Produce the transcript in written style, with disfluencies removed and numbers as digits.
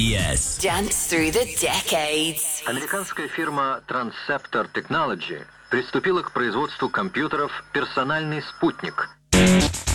SBS. Dance through the decades. Американская фирма Transceptor Technology приступила к производству компьютеров «Персональный спутник».